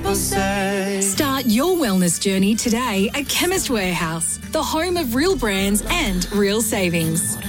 people say. Start your wellness journey today at Chemist Warehouse, the home of real brands and real savings.